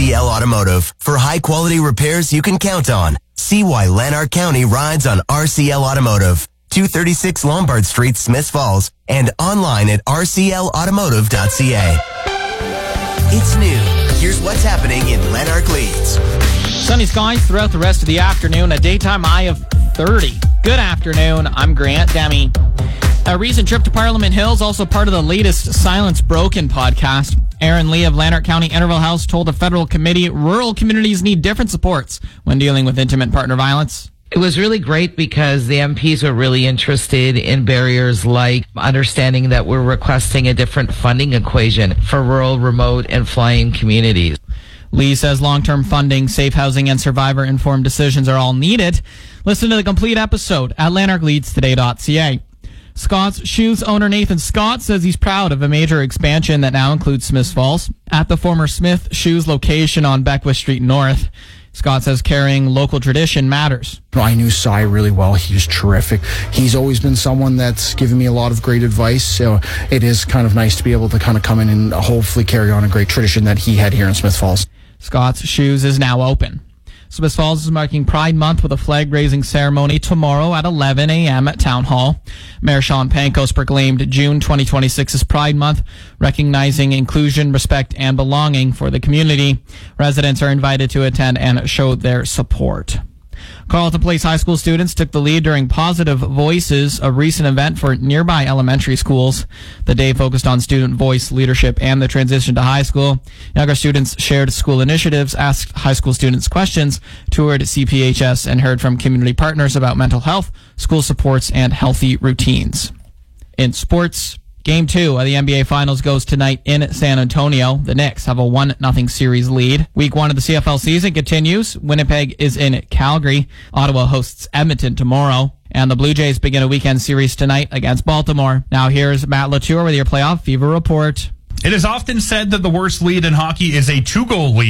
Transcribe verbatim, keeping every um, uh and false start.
C L Automotive. For high-quality repairs you can count on. See why Lanark County rides on R C L Automotive. two thirty-six Lombard Street, Smiths Falls, and online at r c l automotive dot c a. It's noon. Here's what's happening in Lanark Leeds. Sunny skies throughout the rest of the afternoon, a daytime high of thirty. Good afternoon, I'm Grant Demi. A recent trip to Parliament Hill is also part of the latest Silence Broken podcast. Aaron Lee of Lanark County Intervale House told a federal committee rural communities need different supports when dealing with intimate partner violence. It was really great because the M Ps were really interested in barriers like understanding that we're requesting a different funding equation for rural, remote, and fly-in communities. Lee says long-term funding, safe housing, and survivor-informed decisions are all needed. Listen to the complete episode at lanark leeds today dot c a. Scott's Shoes owner Nathan Scott says he's proud of a major expansion that now includes Smiths Falls. At the former Smith Shoes location on Beckwith Street North, Scott says carrying local tradition matters. I knew Cy really well. He's terrific. He's always been someone that's given me a lot of great advice. So it is kind of nice to be able to kind of come in and hopefully carry on a great tradition that he had here in Smiths Falls. Scott's Shoes is now open. Smiths Falls is marking Pride Month with a flag-raising ceremony tomorrow at eleven a.m. at Town Hall. Mayor Sean Pankos proclaimed June twenty twenty-six as Pride Month, recognizing inclusion, respect, and belonging for the community. Residents are invited to attend and show their support. Carleton Place High School students took the lead during Positive Voices, a recent event for nearby elementary schools. The day focused on student voice, leadership, and the transition to high school. Younger students shared school initiatives, asked high school students questions, toured C P H S, and heard from community partners about mental health, school supports, and healthy routines. In sports, Game two of the N B A Finals goes tonight in San Antonio. The Knicks have a one nothing series lead. Week one of the C F L season continues. Winnipeg is in Calgary. Ottawa hosts Edmonton tomorrow. And the Blue Jays begin a weekend series tonight against Baltimore. Now here's Matt Latour with your playoff fever report. It is often said that the worst lead in hockey is a two-goal lead.